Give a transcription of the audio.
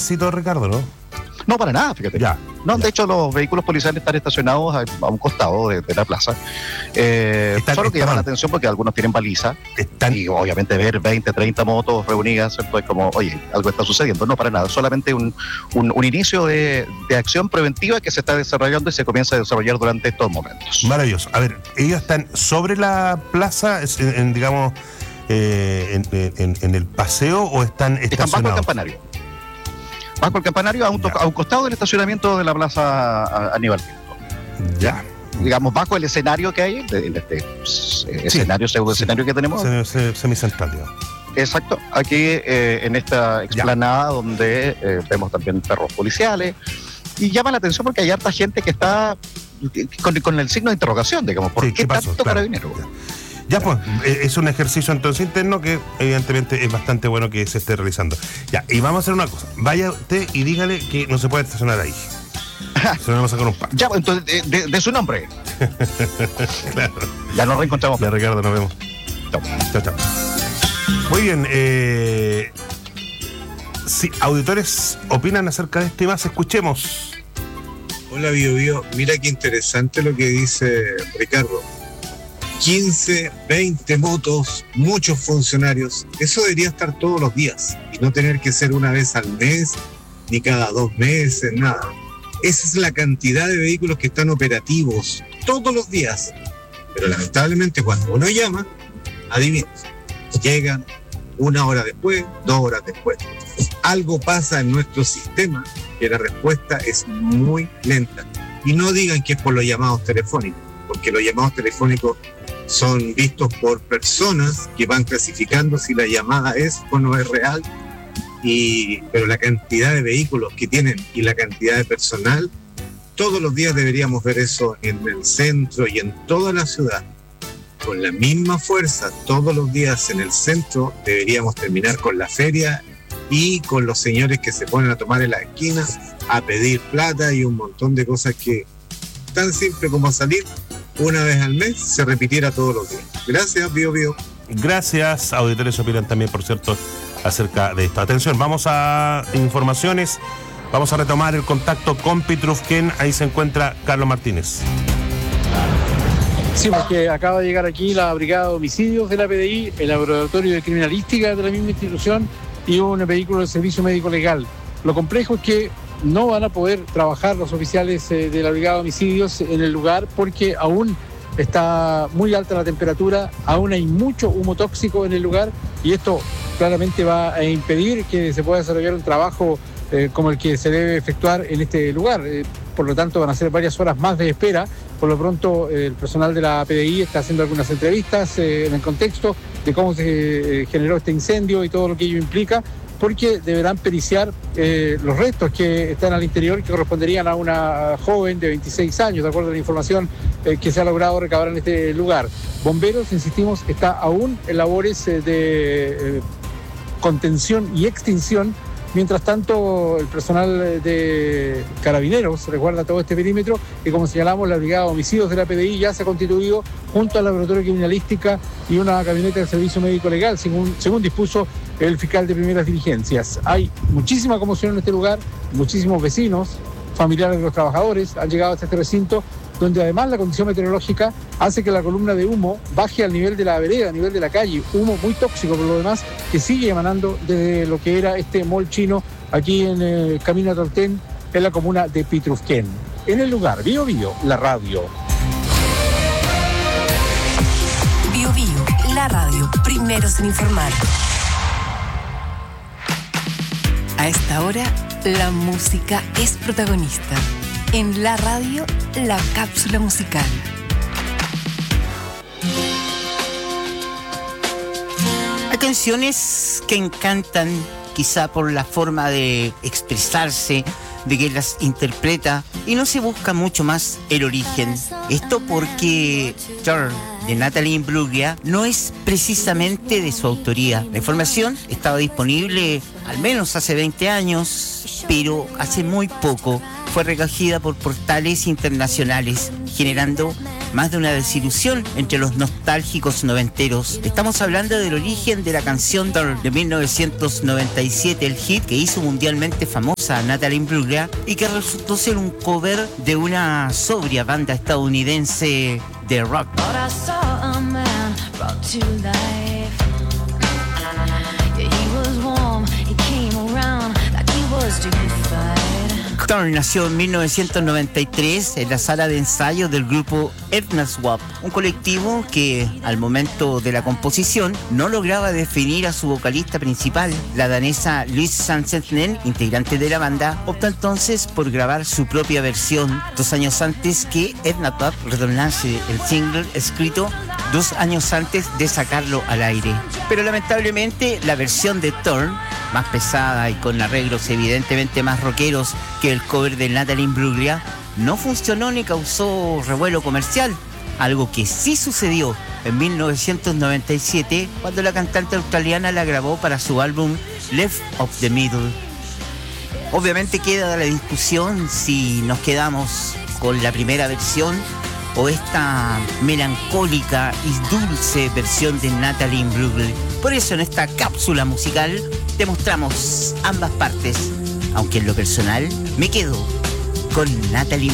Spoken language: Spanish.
tránsito, Ricardo, ¿no? No, para nada, fíjate. Ya. De hecho, los vehículos policiales están estacionados a un costado de la plaza. Solo que llama la atención porque algunos tienen baliza. Y obviamente ver 20, 30 motos reunidas, ¿cierto? Es como, oye, algo está sucediendo. No, para nada. Solamente un inicio de acción preventiva que se está desarrollando y se comienza a desarrollar durante estos momentos. Maravilloso. A ver, ellos están sobre la plaza, digamos, en el paseo, o están estacionados. Están bajo el campanario. Bajo el campanario, a un costado del estacionamiento de la plaza Aníbal Pinto. Ya. Digamos, bajo el escenario que hay, pseudo-escenario que tenemos. Semicentral, digamos. Exacto. Aquí en esta explanada donde vemos también perros policiales. Y llama la atención porque hay harta gente que está con el signo de interrogación, digamos. ¿Por qué tanto carabinero? Ya, pues, es un ejercicio entonces interno que evidentemente es bastante bueno que se esté realizando. Ya, y vamos a hacer una cosa. Vaya usted y dígale que no se puede estacionar ahí. Se lo vamos a sacar un par. Ya, pues, entonces, de su nombre. Claro. Ya nos reencontramos. Ya, Ricardo, nos vemos. Chao, chao. Muy bien. Si auditores opinan acerca de este más, escuchemos. Hola, Bio. Mira qué interesante lo que dice Ricardo. 15, 20 motos, muchos funcionarios. Eso debería estar todos los días y no tener que ser una vez al mes, ni cada 2 meses, nada. Esa es la cantidad de vehículos que están operativos todos los días. Pero lamentablemente cuando uno llama, adivina, llegan 1 hora después, 2 horas después. Algo pasa en nuestro sistema que la respuesta es muy lenta. Y no digan que es por los llamados telefónicos, porque los llamados telefónicos son vistos por personas que van clasificando si la llamada es o no es real, pero la cantidad de vehículos que tienen y la cantidad de personal, todos los días deberíamos ver eso en el centro y en toda la ciudad. Con la misma fuerza, todos los días en el centro deberíamos terminar con la feria y con los señores que se ponen a tomar en las esquinas a pedir plata y un montón de cosas que tan simple como salir una vez al mes se repitiera todos los días. Gracias, Bio. Gracias, auditores opinan también, por cierto, acerca de esto. Atención, vamos a informaciones. Vamos a retomar el contacto con Pitrufquén. Ahí se encuentra Carlos Martínez. Sí, porque acaba de llegar aquí la Brigada de Homicidios de la PDI, el Laboratorio de Criminalística de la misma institución y un vehículo del Servicio Médico Legal. Lo complejo es que no van a poder trabajar los oficiales de la Brigada de Homicidios en el lugar porque aún está muy alta la temperatura, aún hay mucho humo tóxico en el lugar y esto claramente va a impedir que se pueda desarrollar un trabajo como el que se debe efectuar en este lugar. Por lo tanto, van a ser varias horas más de espera. Por lo pronto, el personal de la PDI está haciendo algunas entrevistas en el contexto de cómo se generó este incendio y todo lo que ello implica, porque deberán periciar los restos que están al interior, que corresponderían a una joven de 26 años, de acuerdo a la información que se ha logrado recabar en este lugar. Bomberos, insistimos, está aún en labores de contención y extinción. Mientras tanto, el personal de Carabineros resguarda todo este perímetro y, como señalamos, la Brigada de Homicidios de la PDI ya se ha constituido junto al Laboratorio de Criminalística y una camioneta del Servicio Médico Legal, según dispuso el fiscal de primeras diligencias. Hay muchísima conmoción en este lugar, muchísimos vecinos, familiares de los trabajadores han llegado hasta este recinto, donde además la condición meteorológica hace que la columna de humo baje al nivel de la vereda, a nivel de la calle, humo muy tóxico por lo demás, que sigue emanando desde lo que era este mall chino aquí en el Camino a Tortén, en la comuna de Pitrufquén. En el lugar, Bio, la radio. Bio, la radio, primeros en informar. A esta hora, la música es protagonista. En la radio, la cápsula musical. Hay canciones que encantan, quizá por la forma de expresarse, de que las interpreta, y no se busca mucho más el origen. Esto porque Turn, de Natalie Imbruglia, no es precisamente de su autoría. La información estaba disponible al menos hace 20 años, pero hace muy poco fue recogida por portales internacionales, generando más de una desilusión entre los nostálgicos noventeros. Estamos hablando del origen de la canción de 1997, el hit que hizo mundialmente famosa a Natalie Imbruglia y que resultó ser un cover de una sobria banda estadounidense de rock. Thorn nació en 1993 en la sala de ensayo del grupo Edna Swap, un colectivo que al momento de la composición no lograba definir a su vocalista principal. La danesa Louise Sandsenen, integrante de la banda, optó entonces por grabar su propia versión 2 años antes que Edna Swap redoblasse el single escrito 2 años antes de sacarlo al aire. Pero lamentablemente la versión de Thorn, más pesada y con arreglos evidentemente más rockeros que el cover de Natalie Imbruglia, no funcionó ni causó revuelo comercial, algo que sí sucedió en 1997 cuando la cantante australiana la grabó para su álbum Left of the Middle. Obviamente queda la discusión si nos quedamos con la primera versión o esta melancólica y dulce versión de Natalie Imbruglia. Por eso en esta cápsula musical te mostramos ambas partes, aunque en lo personal me quedo con Natalie